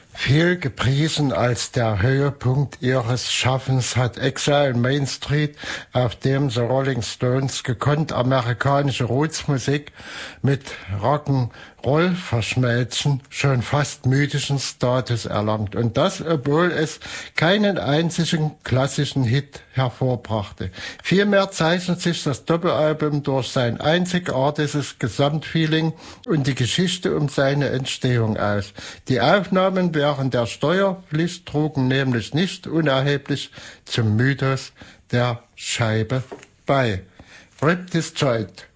Viel gepriesen als der Höhepunkt ihres Schaffens hat Exile on Main Street, auf dem The Rolling Stones gekonnt amerikanische Rootsmusik mit Rock'n'Roll verschmelzen, schon fast mythischen Status erlangt. Und das, obwohl es keinen einzigen klassischen Hit hervorbrachte. Vielmehr zeichnet sich das Doppelalbum durch sein einzigartiges Gesamtfeeling und die Geschichte um seine Entstehung aus. Die Aufnahmen während der Steuerpflicht trugen nämlich nicht unerheblich zum Mythos der Scheibe bei. Rip Disjoint.